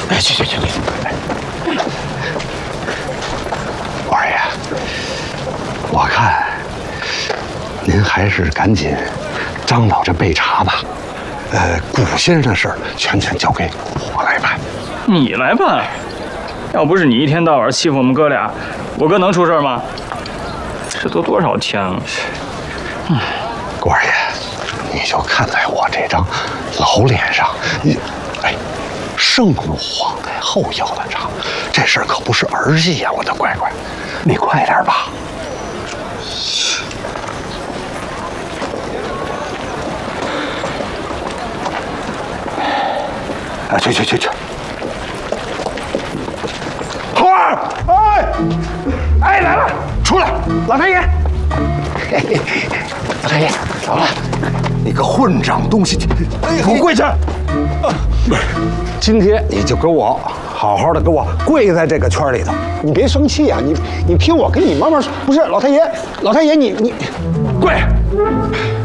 哎，去！王二爷，我看您还是赶紧张罗着备茶吧。顾先生的事儿全交给我来办。 你来办？要不是你一天到晚欺负我们哥俩，我哥能出事吗？这都多少天了？ 顾二爷，你就看在我这张老脸上，生如黄盖，后腰的长，这事儿可不是儿戏呀，我的乖乖，你快点吧。去！猴儿，哎，来了，出来，老太爷，老太爷，走了，你个混账东西，给我跪下！今天你就给我好好的给我跪在这个圈里头，你别生气啊，你听我跟你慢慢说，不是老太爷，你跪。